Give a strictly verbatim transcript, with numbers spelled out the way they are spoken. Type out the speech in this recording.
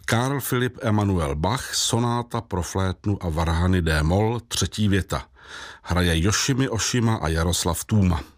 Karl Philipp Emanuel Bach, sonáta pro flétnu a varhany d-moll, třetí věta. Hraje Yoshimi Oshima a Jaroslav Tůma.